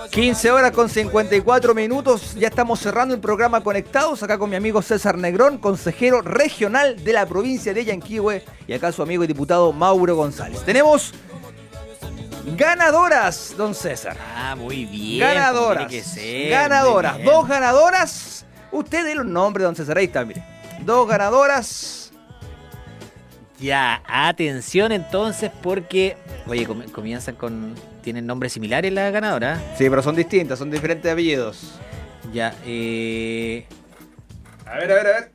15 horas con 54 minutos. Ya estamos cerrando el programa Conectados. Acá con mi amigo César Negrón, consejero regional de la provincia de Yanquihue. Y acá su amigo y diputado Mauro González. Tenemos ganadoras, don César. Ah, muy bien. Ganadoras. Tiene que ser, ganadoras. muy bien. 2 ganadoras. Usted dé los nombres, don César. Ahí está, mire. 2 ganadoras. Ya, atención entonces porque... Oye, comienzan con... ¿Tienen nombres similares las ganadoras? Sí, pero son distintas, son diferentes apellidos. Ya, A ver.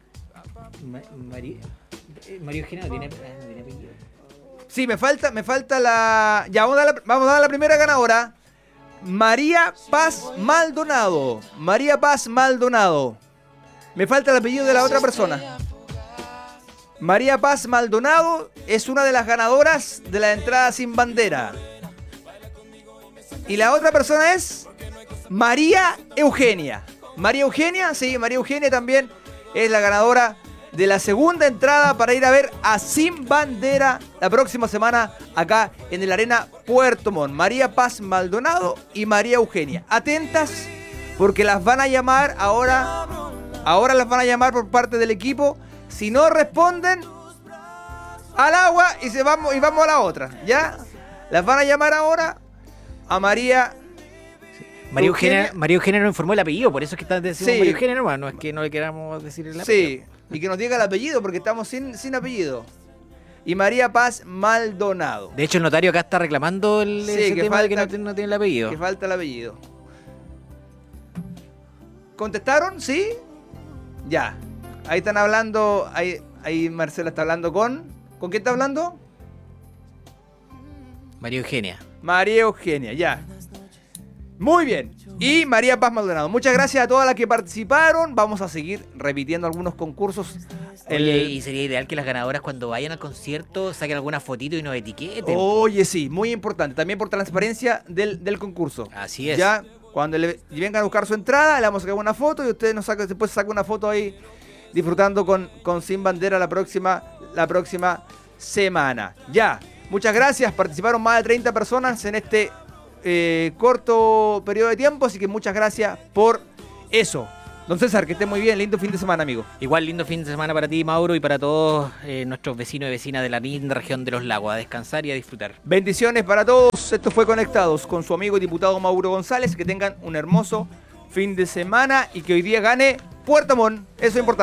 María Eugenia no tiene apellido. Sí, me falta la... Ya, vamos a dar la primera ganadora. María Paz Maldonado. María Paz Maldonado. Me falta el apellido de la otra persona. María Paz Maldonado es una de las ganadoras de la entrada sin bandera. Y la otra persona es María Eugenia. María Eugenia, sí, María Eugenia también es la ganadora de la segunda entrada para ir a ver a Sin Bandera la próxima semana acá en el Arena Puerto Montt. María Paz Maldonado y María Eugenia. Atentas porque las van a llamar ahora las van a llamar por parte del equipo. Si no responden, al agua y vamos a la otra, ¿ya? Las van a llamar ahora a María Eugenia no informó el apellido, por eso es que están diciendo Sí. María Eugenia nomás, no es que no le queramos decir el apellido. Sí, y que nos diga el apellido porque estamos sin apellido. Y María Paz Maldonado. De hecho, el notario acá está reclamando ese que tema de falta- que no tiene el apellido. Que falta el apellido. ¿Contestaron? ¿Sí? Ya. Ahí están hablando. Ahí Marcela está hablando con... ¿Con quién está hablando? María Eugenia. María Eugenia, ya. Muy bien. Y María Paz Maldonado. Muchas gracias a todas las que participaron. Vamos a seguir repitiendo algunos concursos. Oye, y sería ideal que las ganadoras cuando vayan al concierto saquen alguna fotito y nos etiqueten. Oye, sí, muy importante. También por transparencia del concurso. Así es. Ya, cuando le vengan a buscar su entrada, le vamos a sacar una foto y ustedes después sacan una foto ahí disfrutando con Sin Bandera la próxima semana. Ya, muchas gracias. Participaron más de 30 personas en este corto periodo de tiempo, así que muchas gracias por eso. Don César, que esté muy bien. Lindo fin de semana, amigo. Igual lindo fin de semana para ti, Mauro, y para todos nuestros vecinos y vecinas de la linda región de los lagos. A descansar y a disfrutar. Bendiciones para todos. Esto fue Conectados con su amigo y diputado Mauro González. Que tengan un hermoso fin de semana y que hoy día gane Puerto Montt. Eso es importante.